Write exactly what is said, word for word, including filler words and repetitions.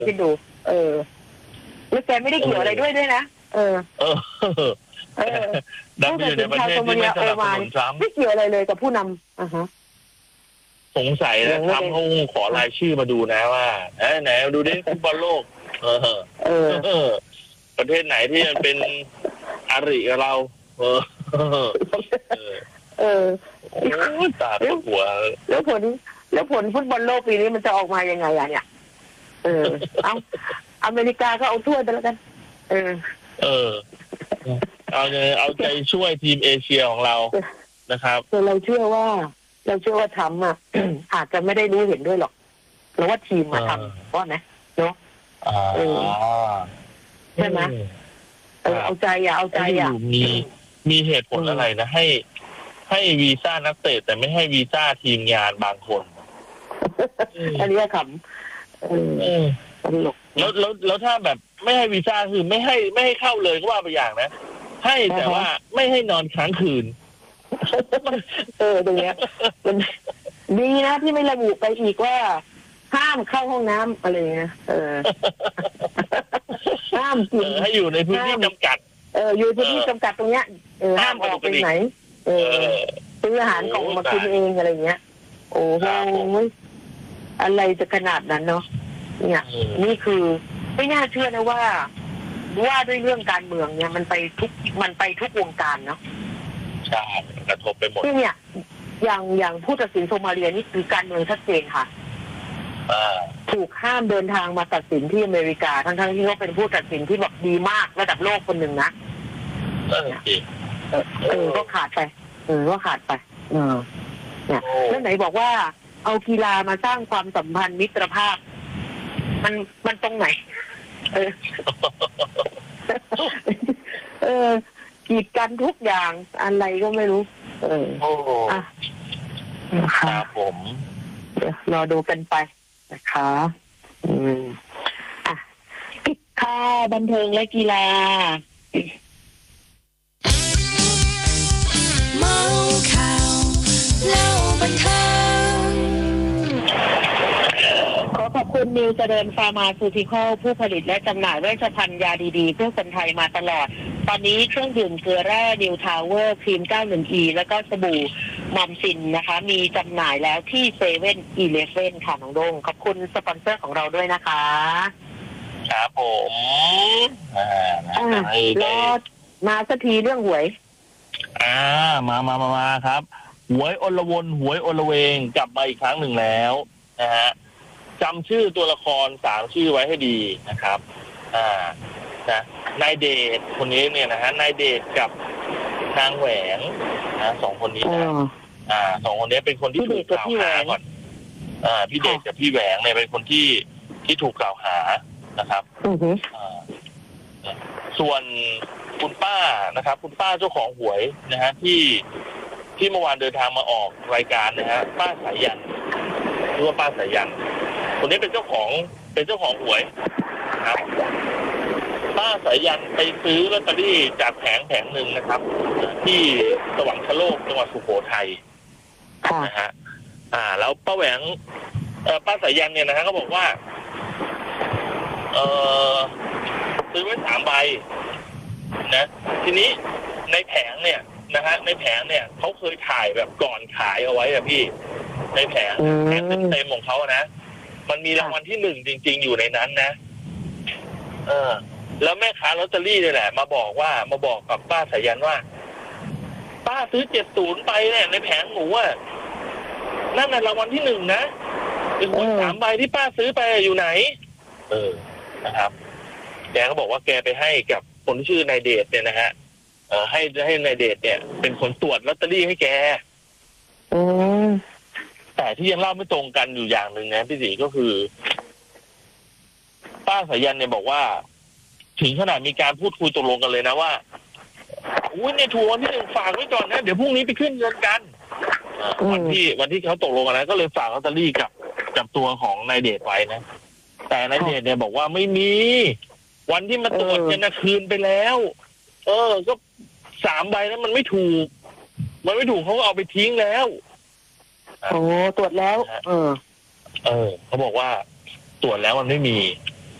คิดดู เออแล้วแกไม่ได้เกี่ยวอะไรด้วยด้วยนะเออเออเออดังอยู่ในประเทศที่ไม่สนับสนุนทรัมป์ไม่เกี่ยวอะไรเลยกับผู้นำอ่าฮะสงสัยนะทรัมป์เขาขอรายชื่อมาดูนะว่าเอ้ไหนดูดิฟุตบอลโลกเออเออประเทศไหนที่มันเป็นอริกับเราเออเออโอ้ตาตัวหัวแล้วผลแล้วผลฟุตบอลโลกปีนี้มันจะออกมายังไงอ่ะเนี่ยเออเอาอเมริกาก็เอาถ้วยไปแล้วกันเออเออเอาใจเอาใจช่วยทีมเอเชียของเรานะครับแต่เราเชื่อว่าเราเชื่อว่าทำอ่ะ อาจจะไม่ได้รู้เห็นด้วยหรอกเพราะว่าทีมมาทำว่าไหมเนาะเออใช่ไหมเออเอาใจอ่ะเอาใจอ่ะมีมีเหตุผลอะไรนะให้ให้วีซ่านักเตะแต่ไม่ให้วีซ่าทีมงานบางคนอันนี้ขำเออแล้วแล้วแล้วถ้าแบบไม่ให้วีซ่าคือไม่ให้ไม่ให้เข้าเลยก็ว่าไปอย่างนะให้แต่ว่าไม่ให้นอนค้างคืนเออตรงเนี้ยมันดีนะที่ไม่ระบุไปอีกว่าห้ามเข้าห้องน้ำอะไรเงี้ยเออห้ามกินให้อยู่ในพื้นที่จำกัดเอออยู่พื้นที่จำกัดตรงเนี้ยเออห้ามออกไปไหนเออซื้ออาหารกล่องมากินเองอะไรเงี้ยโอ้โหอะไรจะขนาดนั้นเนาะเนี่ยนี่คือไม่น่าเชื่อนะว่าว่าด้วยเรื่องการเมืองเนี่ยมันไปทุกมันไปทุกวงการเนาะใช่กระทบไปหมดเนี่ยอย่างอย่างผู้ตัดสินโซมาเลียนี่คือการเมืองชัดเจนค่ะถูกห้ามเดินทางมาตัดสินที่อเมริกาทั้งทั้งที่เขาเป็นผู้ตัดสินที่แบบดีมากระดับโลกคนหนึ่งนะเออเออก็ขาดไปเออก็ขาดไปเออเนี่ยแล้วไหนบอกว่าเอากีฬามาสร้างความสัมพันธ์มิตรภาพมันมันตรงไหนเออเออกีดกันทุกอย่างอะไรก็ไม่รู้เออโอ้อ่ะครับผมเดี๋ยวรอดูกันไปนะคะอืมอ่ะปิดค่าบันเทิงและกีฬาเมาข่าวเล่าบันเทิงขอขอบคุณนิวเจริญฟาร์มาซูติคอลผู้ผลิตและจำหน่ายเวชภัณฑ์ยาดีๆเพื่อคนไทยมาตลอดตอนนี้เครื่องดื่มเกลือแร่นิวทาวเวอร์ครีม เก้าสิบเอ็ด อี แล้วก็สบู่มอมซินนะคะมีจำหน่ายแล้วที่เซเว่นอีเลฟเว่นค่ะน้องโดงขอบคุณสปอนเซอร์ของเราด้วยนะคะครับผมอ่ารอมาสักทีเรื่องหวยอ่ามามามามาครับหวยอลวนหวยอลเวงกลับมาอีกครั้งหนึ่งแล้วนะฮะจำชื่อตัวละครสามชื่อไว้ให้ดีนะครับอ่านะนายเดชคนนี้เนี่ยนะฮะนายเดชกับนางแหวงนะสองคนนี้นะอ่าสองคนนี้เป็นคนที่ถูกกล่าวหาก่อนอ่าพี่เดชกับพี่แหวงเนี่ยเป็นคนที่ที่ถูกกล่าวหานะครับอ่าส่วนคุณป้านะครับคุณป้าเจ้าของหวยนะฮะที่ที่เมื่อวานเดินทางมาออกรายการนะฮะป้าสายันหรือว่าป้าสายันคนนี้เป็นเจ้าของเป็นเจ้าของหวยครับป้าสายันไปซื้อลอตเตอรี่จากแผงแผงหนึ่งนะครับที่สวรรคโลกจังหวัดสุโขทัยนะฮะอ่าแล้วป้าแหวงเอ่อป้าสายันเนี่ยนะฮะเขาบอกว่าเอ่อซื้อไว้สามใบนะทีนี้ในแผงเนี่ยนะฮะในแผงเนี่ยเขาเคยถ่ายแบบก่อนขายเอาไว้อะพี่ในแผงแผงเต็มๆของเขานะมันมีรางวัลที่หนึ่งจริงๆอยู่ในนั้นนะเออแล้วแม่ค้าลอตเตอรี่นี่แหละมาบอกว่ามาบอกกับป้าสายันว่าป้าซื้อเจ็ดศูนย์ไปเนี่ยในแผงหมูอ่ะนั่นน่ะรางวัลที่หนึ่งนะเป็นคนสามใบที่ป้าซื้อไปอยู่ไหนเออนะครับแกก็บอกว่าแกไปให้กับคนที่ชื่อนายเดชเนี่ยนะฮะเออให้ให้นายเดชเนี่ยเป็นคนตรวจลอตเตอรี่ให้แกอืมแต่ที่ยังเล่าไม่ตรงกันอยู่อย่างหนึ่งนะพี่ศรีก็คือป้าสายันเนี่ยบอกว่าถึงขนาดมีการพูดคุยตกลงกันเลยนะว่าอุ้ยเนี่ยถูกวันที่หนึ่งฝากไว้ก่อนนะเดี๋ยวพรุ่งนี้ไปขึ้นเงินกันวันที่วันที่เขาตกลงกันแล้วก็เลยฝากลอตเตอรี่กับกับตัวของนายเดชไว้นะแต่นายเดชเนี่ยบอกว่าไม่มีวันที่มาตรวจเนี่ยนะคืนไปแล้วเออก็สามใบนั้นมันไม่ถูกมันไม่ถูกเขาก็เอาไปทิ้งแล้วโอ้ตรวจแล้วเออเออเขาบอกว่าตรวจแล้วมันไม่มี